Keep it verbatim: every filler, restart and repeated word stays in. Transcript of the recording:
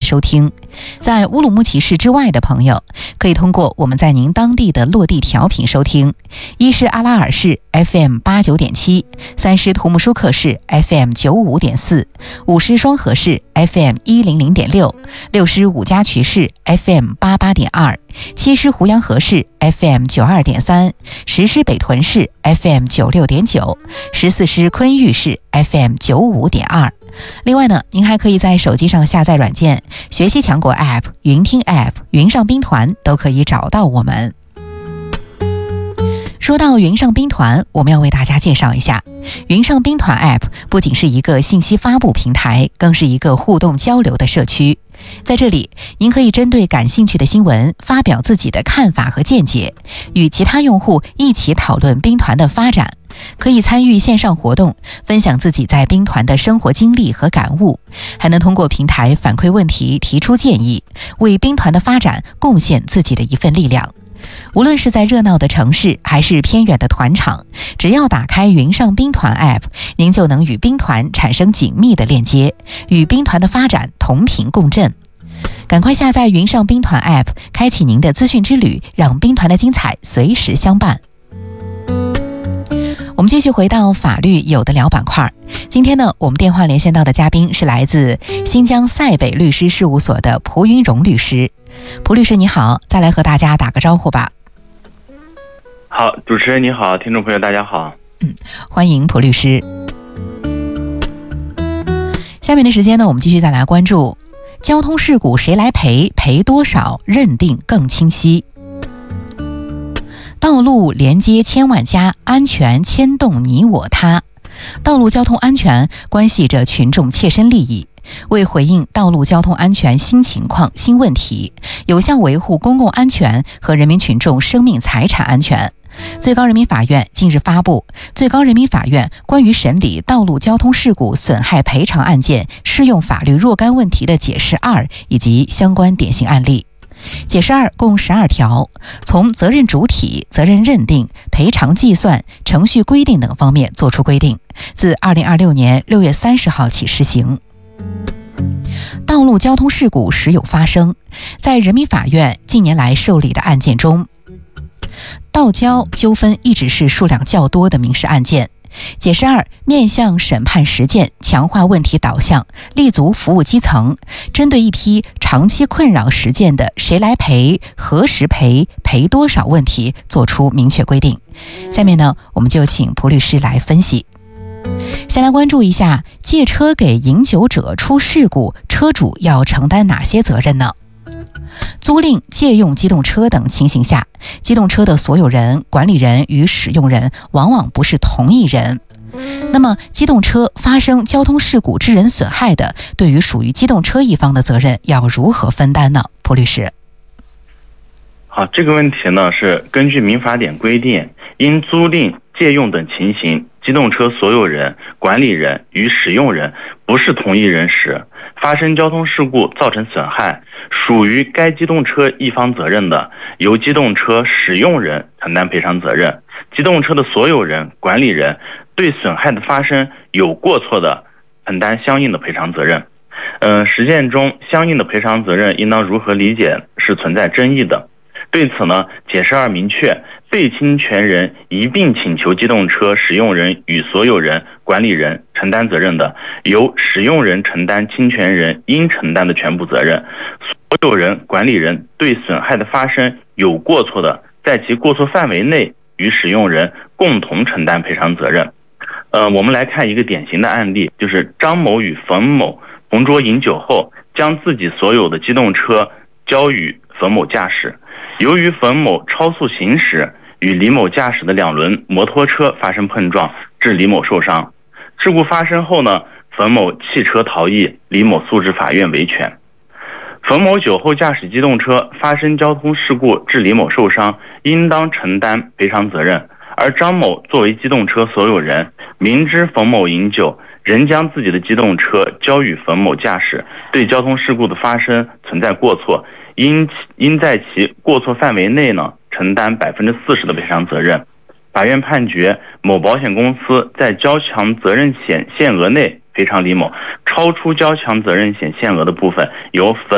收听。在乌鲁木齐市之外的朋友，可以通过我们在您当地的落地调频收听。一是阿拉尔市 F M 八九点七，三是图木舒克市 F M 九五点四，五是双河市 F M 一零零点六，六是五家渠市 F M 八八点二，七是胡杨河市 F M 九二点三，十是北屯市 F M 九六点九，十四是昆玉市 F M 九五点二。另外呢，您还可以在手机上下载软件，学习强国 App、云听 App、云上兵团都可以找到我们。说到云上兵团，我们要为大家介绍一下，云上兵团 App 不仅是一个信息发布平台，更是一个互动交流的社区。在这里，您可以针对感兴趣的新闻发表自己的看法和见解，与其他用户一起讨论兵团的发展，可以参与线上活动，分享自己在兵团的生活经历和感悟，还能通过平台反馈问题、提出建议，为兵团的发展贡献自己的一份力量。无论是在热闹的城市还是偏远的团场，只要打开云上兵团 App， 您就能与兵团产生紧密的链接，与兵团的发展同频共振。赶快下载云上兵团 App， 开启您的资讯之旅，让兵团的精彩随时相伴。我们继续回到法律有的聊板块。今天呢，我们电话连线到的嘉宾是来自新疆塞北律师事务所的蒲云荣律师。蒲律师你好，再来和大家打个招呼吧。 好，主持人你好，听众朋友大家好。 嗯，欢迎蒲律师。下面的时间呢，我们继续再来关注交通事故谁来赔，赔多少，认定更清晰。道路连接千万家，安全牵动你我他。道路交通安全关系着群众切身利益。为回应道路交通安全新情况、新问题，有效维护公共安全和人民群众生命财产安全，最高人民法院近日发布《最高人民法院关于审理道路交通事故损害赔偿案件适用法律若干问题的解释二》以及相关典型案例。解释二共十二条，从责任主体、责任认定、赔偿计算、程序规定等方面作出规定，自二零二六年六月三十号起施行。道路交通事故时有发生，在人民法院近年来受理的案件中，道交纠纷一直是数量较多的民事案件。解释二面向审判实践，强化问题导向，立足服务基层，针对一批长期困扰实践的谁来赔、何时赔、赔多少问题作出明确规定。下面呢，我们就请蒲律师来分析。先来关注一下，借车给饮酒者出事故，车主要承担哪些责任呢？租赁、借用机动车等情形下，机动车的所有人、管理人与使用人往往不是同一人。那么，机动车发生交通事故致人损害的，对于属于机动车一方的责任要如何分担呢？蒲律师。 好，这个问题呢是根据民法典规定，因租赁、借用等情形，机动车所有人、管理人与使用人不是同一人时，发生交通事故造成损害，属于该机动车一方责任的，由机动车使用人承担赔偿责任。机动车的所有人、管理人对损害的发生有过错的，承担相应的赔偿责任。呃，实践中相应的赔偿责任应当如何理解是存在争议的。对此呢，解释二明确，被侵权人一并请求机动车使用人与所有人、管理人承担责任的，由使用人承担侵权人应承担的全部责任。所有人、管理人对损害的发生有过错的，在其过错范围内与使用人共同承担赔偿责任。呃，我们来看一个典型的案例，就是张某与冯某同桌饮酒后，将自己所有的机动车交予冯某驾驶。由于冯某超速行驶，与李某驾驶的两轮摩托车发生碰撞，致李某受伤。事故发生后呢，冯某弃车逃逸，李某诉至法院维权。冯某酒后驾驶机动车发生交通事故致李某受伤，应当承担赔偿责任。而张某作为机动车所有人，明知冯某饮酒，仍将自己的机动车交予冯某驾驶，对交通事故的发生存在过错，应应在其过错范围内呢承担百分之四十的赔偿责任。法院判决某保险公司在交强责任险限额内赔偿李某，超出交强责任险限额的部分由